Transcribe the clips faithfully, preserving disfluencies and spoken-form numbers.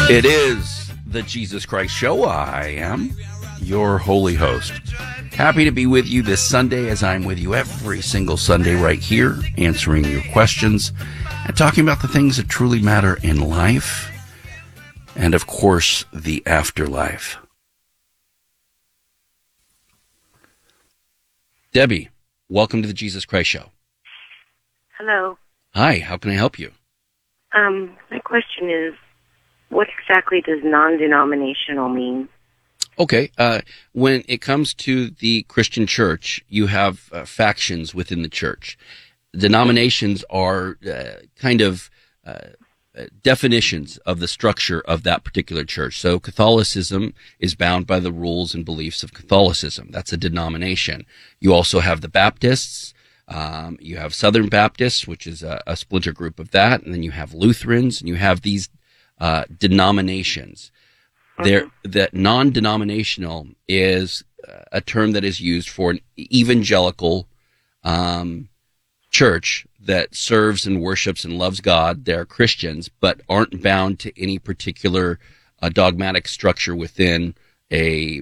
It is the Jesus Christ Show. I am your holy host. Happy to be with you this Sunday, as I'm with you every single Sunday right here, answering your questions and talking about the things that truly matter in life and, of course, the afterlife. Debbie, welcome to the Jesus Christ Show. Hello. Hi, how can I help you? Um, my question is, what exactly does non-denominational mean? Okay, uh, when it comes to the Christian church, you have uh, factions within the church. Denominations are uh, kind of uh, definitions of the structure of that particular church. So Catholicism is bound by the rules and beliefs of Catholicism. That's a denomination. You also have the Baptists. Um, you have Southern Baptists, which is a, a splinter group of that. And then you have Lutherans, and you have these uh, denominations. There, that non-denominational is a term that is used for an evangelical um, church that serves and worships and loves God. They're Christians, but aren't bound to any particular uh, dogmatic structure within a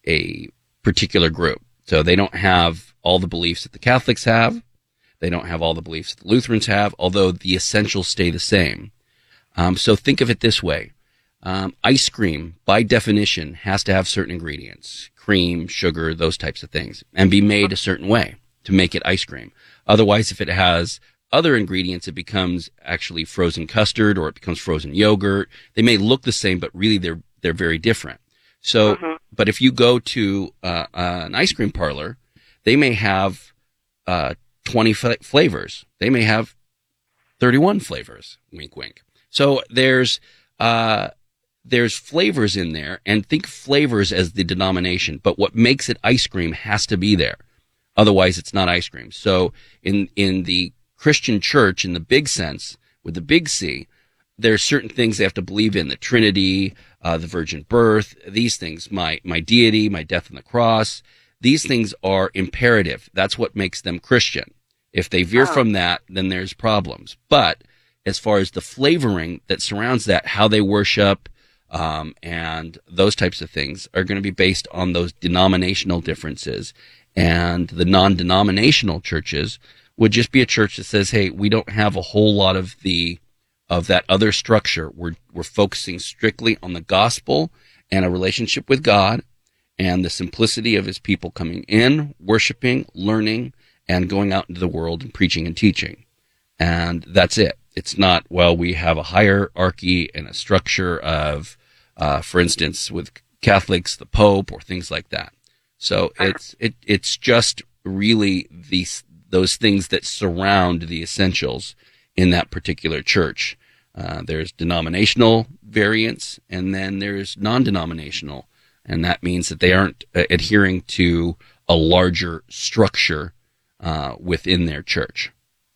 a particular group. So they don't have all the beliefs that the Catholics have. They don't have all the beliefs that the Lutherans have, although the essentials stay the same. Um, so think of it this way. Um, ice cream, by definition, has to have certain ingredients, cream, sugar, those types of things, and be made a certain way to make it ice cream. Otherwise, if it has other ingredients, it becomes actually frozen custard or it becomes frozen yogurt. They may look the same, but really they're they're very different. So, uh-huh. But if you go to uh, uh, an ice cream parlor, they may have uh, twenty f- flavors. They may have thirty-one flavors. Wink, wink. So there's uh, there's flavors in there, and think flavors as the denomination. But what makes it ice cream has to be there. Otherwise, it's not ice cream. So in in the Christian church, in the big sense, with the big C, there's certain things they have to believe in: the Trinity, uh, the virgin birth, these things, my my deity, my death on the cross. These things are imperative. That's what makes them Christian. If they veer oh. from that, then there's problems. But as far as the flavoring that surrounds that, how they worship, um, and those types of things are going to be based on those denominational differences. And the non-denominational churches would just be a church that says, hey, we don't have a whole lot of the of that other structure. We're we're focusing strictly on the gospel and a relationship with God and the simplicity of his people coming in, worshiping, learning, and going out into the world and preaching and teaching. And that's it. It's not, well, we have a hierarchy and a structure of, uh, for instance, with Catholics, the Pope, or things like that. So it's it it's just really these those things that surround the essentials in that particular church. Uh, there's denominational variants, and then there's non-denominational, and that means that they aren't uh, adhering to a larger structure uh, within their church.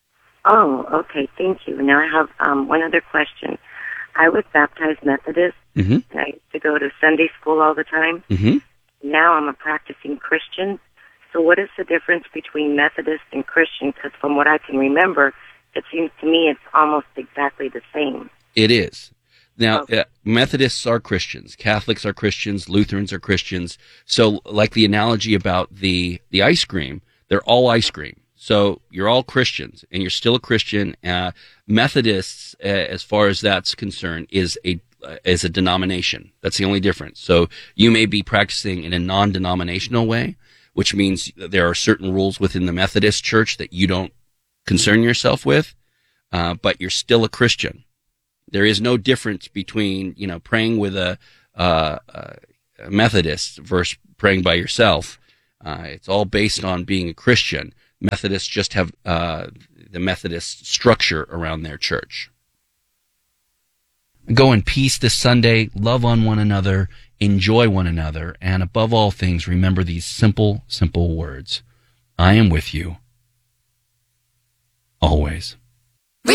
Oh, okay. Thank you. Now I have um, one other question. I was baptized Methodist, mm-hmm. and I used to go to Sunday school all the time. Mm-hmm. Now I'm a practicing Christian. So what is the difference between Methodist and Christian? Because from what I can remember, it seems to me it's almost exactly the same. It is. Now, okay. uh, Methodists are Christians. Catholics are Christians. Lutherans are Christians. So like the analogy about the, the ice cream, they're all ice cream. So you're all Christians, and you're still a Christian. Uh, Methodists, uh, as far as that's concerned, is a uh, is a denomination. That's the only difference. So you may be practicing in a non-denominational way, which means there are certain rules within the Methodist Church that you don't concern yourself with, uh, but you're still a Christian. There is no difference between, you know, praying with a, uh, a Methodist versus praying by yourself. Uh, it's all based on being a Christian. Methodists just have uh, the Methodist structure around their church. Go in peace this Sunday. Love on one another. Enjoy one another. And above all things, remember these simple, simple words. I am with you. Always.